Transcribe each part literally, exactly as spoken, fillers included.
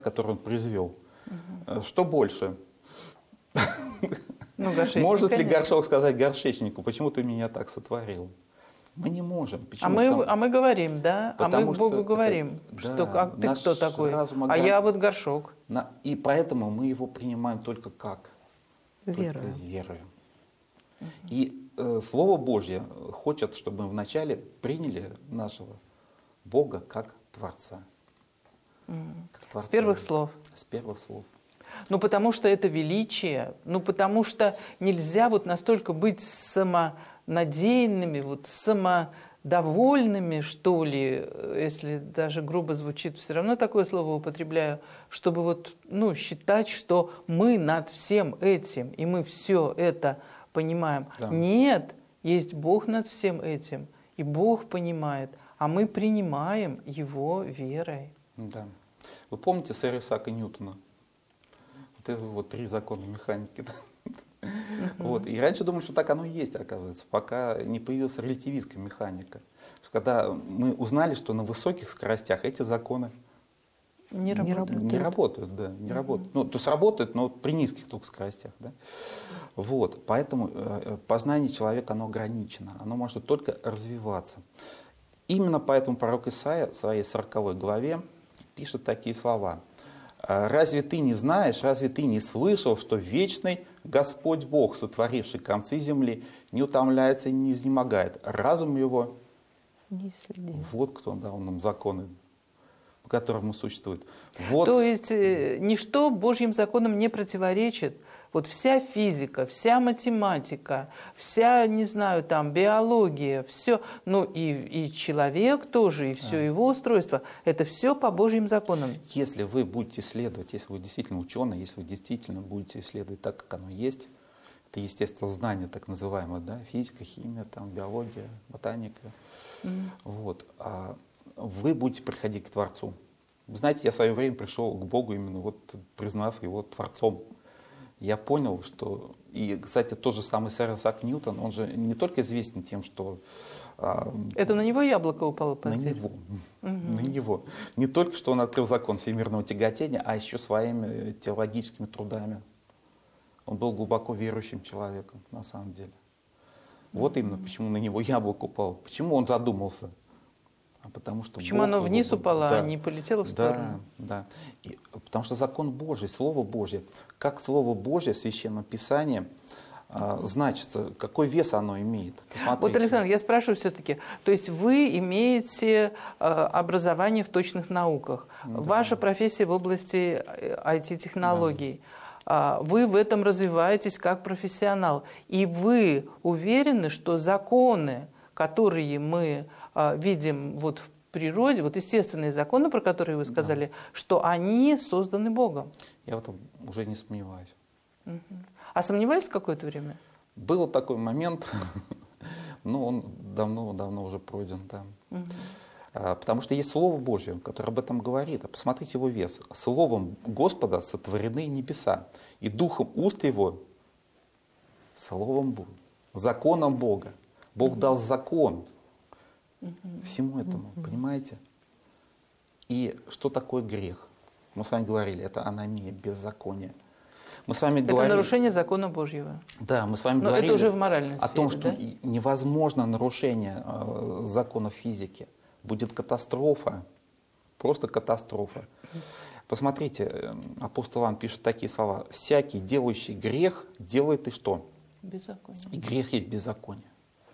который он произвел. Угу. Что больше? Ну, Может ли конечно. горшок сказать горшечнику, почему ты меня так сотворил? Мы не можем. Почему? А мы, Потому... а мы говорим, да? А мы Богу это, говорим, это, что да, а ты кто такой? разум, А я вот горшок. На... И поэтому мы его принимаем только как? Верою. Только верою. Угу. И э, Слово Божье хочет, чтобы мы вначале приняли нашего Бога как Творца. Угу. Как Творца. С первых слов. С первых слов. Ну, потому что это величие, ну, потому что нельзя вот настолько быть самонадеянными, вот самодовольными, что ли, если даже грубо звучит, все равно такое слово употребляю, чтобы вот, ну, считать, что мы над всем этим, и мы все это понимаем. Да. Нет, есть Бог над всем этим, и Бог понимает, а мы принимаем Его верой. Да. Вы помните сэра Исаака Ньютона? Вот это вот три закона механики. Uh-huh. Вот. И раньше думали, что так оно и есть, оказывается, пока не появилась релятивистская механика. Когда мы узнали, что на высоких скоростях эти законы не работают. Не работают, да, не uh-huh. работают. Ну, то есть работают, но при низких только скоростях. Да? Вот. Поэтому э, познание человека, оно ограничено, оно может только развиваться. Именно поэтому пророк Исаия в своей сороковой главе пишет такие слова. «Разве ты не знаешь, разве ты не слышал, что вечный Господь Бог, сотворивший концы земли, не утомляется и не изнемогает? Разум его...» Не следит. Вот кто дал нам законы, по которым существует. Вот. То есть ничто Божьим законам не противоречит. Вот вся физика, вся математика, вся, не знаю, там, биология, все, ну и, и человек тоже, и все а. его устройство, это все по Божьим законам. Если вы будете исследовать, если вы действительно ученый, если вы действительно будете исследовать так, как оно есть, это естественное знание, так называемое, да, физика, химия, там, биология, ботаника, mm. вот, а вы будете приходить к Творцу. Вы знаете, я в свое время пришел к Богу именно вот признав его Творцом. Я понял, что... И, кстати, тот же самый сэр Исаак Ньютон, он же не только известен тем, что... А, это на него яблоко упало под дерево? На него. Угу. На него. Не только, что он открыл закон всемирного тяготения, а еще своими теологическими трудами. Он был глубоко верующим человеком, на самом деле. Вот угу. именно почему на него яблоко упало. Почему он задумался? А потому что Почему Бог оно вниз его... упало, да. а не полетело в сторону? Да, да. И, потому что закон Божий, Слово Божье, как Слово Божье в Священном Писании а, значится, какой вес оно имеет. Посмотрите. Вот, Александр, я спрашиваю все-таки, то есть вы имеете а, образование в точных науках, да. Ваша профессия в области ай ти-технологий, да. Вы в этом развиваетесь как профессионал, и вы уверены, что законы, которые мы видим вот в природе, вот естественные законы, про которые вы сказали, да. что они созданы Богом. Я в этом уже не сомневаюсь. Угу. А сомневались какое-то время? Был такой момент, но он давно-давно уже пройден. Да. Угу. А, потому что есть Слово Божье, которое об этом говорит. А посмотрите его вес. Словом Господа сотворены небеса, и духом уст его, Словом Бога, законом Бога. Бог угу. дал закон всему этому, uh-huh. понимаете? И что такое грех? Мы с вами говорили, это аномия, беззаконие. Мы с вами это говорили, нарушение закона Божьего. Да, мы с вами Но говорили это уже в моральной сфере, о том, что да? невозможно нарушение э, законов физики. Будет катастрофа, просто катастрофа. Посмотрите, апостол Иоанн пишет такие слова. «Всякий, делающий грех, делает и что?» Беззаконие. И грех есть беззаконие.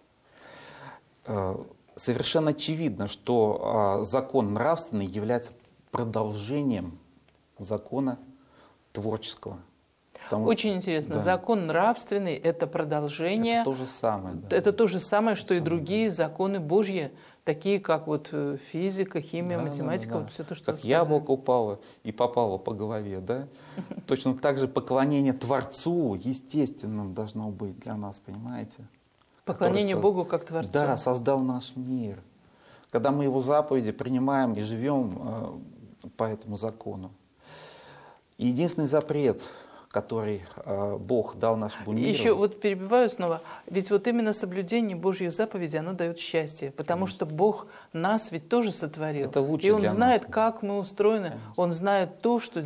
Совершенно очевидно, что закон нравственный является продолжением закона творческого. Потому, Очень интересно. Да. Закон нравственный – это продолжение. Это то же самое. Да. Это то же самое, что самое, и другие да. законы Божьи, такие как вот физика, химия, да, математика, да, да, вот да. все то, что как яблоко упало и попало по голове, да? Точно так же поклонение Творцу естественным должно быть для нас, понимаете? Поклонение со... Богу как Творцу. Да, создал наш мир. Когда мы Его заповеди принимаем и живем э, по этому закону. И единственный запрет, который э, Бог дал нашему миру. Еще вот перебиваю снова. Ведь вот именно соблюдение Божьих заповедей, оно дает счастье. Потому Конечно. Что Бог нас ведь тоже сотворил. Это лучше И Он для знает, нас. как мы устроены. Конечно. Он знает то, что